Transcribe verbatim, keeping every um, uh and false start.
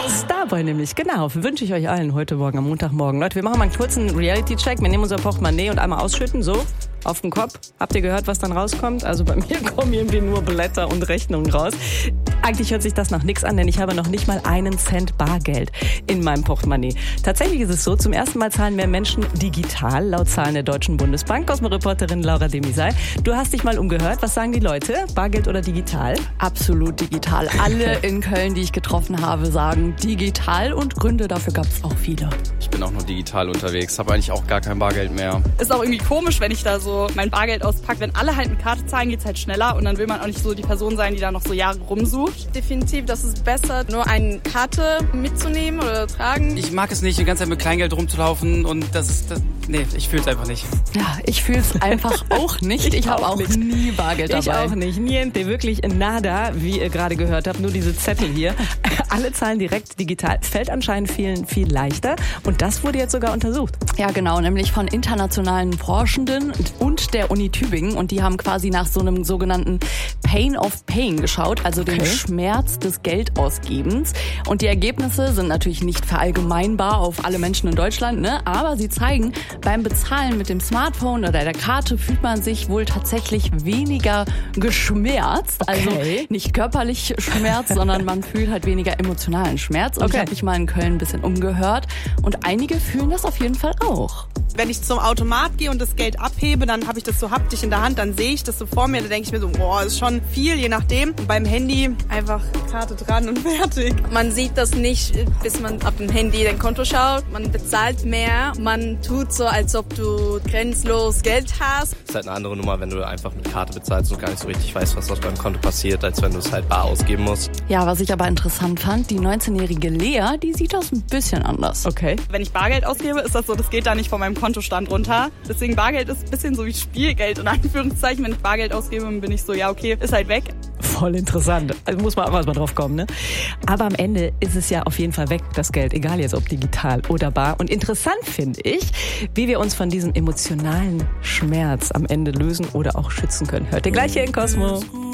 Starboy nämlich, genau. Wünsche ich euch allen heute Morgen, am Montagmorgen. Leute, wir machen mal einen kurzen Reality-Check. Wir nehmen unser Portemonnaie und einmal ausschütten, so, auf den Kopf. Habt ihr gehört, was dann rauskommt? Also bei mir kommen irgendwie nur Blätter und Rechnungen raus. Eigentlich hört sich das nach nichts an, denn ich habe noch nicht mal einen Cent Bargeld in meinem Portemonnaie. Tatsächlich ist es so, zum ersten Mal zahlen mehr Menschen digital, laut Zahlen der Deutschen Bundesbank. Cosmo-Reporterin Laura Demisay, du hast dich mal umgehört. Was sagen die Leute? Bargeld oder digital? Absolut digital. Alle in Köln, die ich getroffen habe, sagen digital und Gründe dafür gab es auch viele. Ich bin auch nur digital unterwegs, habe eigentlich auch gar kein Bargeld mehr. Ist auch irgendwie komisch, wenn ich da so mein Bargeld auspacke. Wenn alle halt mit Karte zahlen, geht's halt schneller und dann will man auch nicht so die Person sein, die da noch so Jahre rumsucht. Definitiv, das ist besser, nur eine Karte mitzunehmen oder tragen. Ich mag es nicht, die ganze Zeit mit Kleingeld rumzulaufen und das ist, das, nee, ich fühle es einfach nicht. Ja, ich fühle es einfach auch nicht. Ich, ich habe auch, auch nie Bargeld dabei. Ich auch nicht. Niente, wirklich nada, wie ihr gerade gehört habt. Nur diese Zettel hier. Alle zahlen direkt digital. Fällt anscheinend vielen viel leichter. Und das wurde jetzt sogar untersucht. Ja, genau. Nämlich von internationalen Forschenden und der Uni Tübingen. Und die haben quasi nach so einem sogenannten Pain of Paying geschaut. Also okay. den Schmerz des Geldausgebens. Und die Ergebnisse sind natürlich nicht verallgemeinbar auf alle Menschen in Deutschland, ne? Aber sie zeigen, beim Bezahlen mit dem Smartphone oder der Karte fühlt man sich wohl tatsächlich weniger geschmerzt. Also okay. nicht körperlich Schmerz, sondern man fühlt halt weniger emotionalen Schmerz. Und okay. ich habe mich mal in Köln ein bisschen umgehört. Und einige fühlen das auf jeden Fall auch. Wenn ich zum Automat gehe und das Geld abhebe, dann habe ich das so haptisch in der Hand, dann sehe ich das so vor mir, da denke ich mir so, boah, ist schon viel, je nachdem. Und beim Handy einfach Karte dran und fertig. Man sieht das nicht, bis man auf dem Handy dein Konto schaut. Man bezahlt mehr, man tut so, als ob du grenzlos Geld hast. Das ist halt eine andere Nummer, wenn du einfach mit Karte bezahlst und gar nicht so richtig weißt, was auf deinem Konto passiert, als wenn du es halt bar ausgeben musst. Ja, was ich aber interessant fand, die neunzehnjährige Lea, die sieht das ein bisschen anders. Okay. Wenn ich Bargeld ausgebe, ist das so, das geht da nicht von meinem Kontostand runter. Deswegen Bargeld ist ein bisschen so wie Spielgeld in Anführungszeichen. Wenn ich Bargeld ausgebe, bin ich so, ja okay, ist halt weg. Voll interessant. Also muss man auch erstmal drauf kommen, ne? Aber am Ende ist es ja auf jeden Fall weg, das Geld. Egal jetzt, ob digital oder bar. Und interessant finde ich, wie wir uns von diesem emotionalen Schmerz am Ende lösen oder auch schützen können. Hört ihr gleich hier in Cosmo.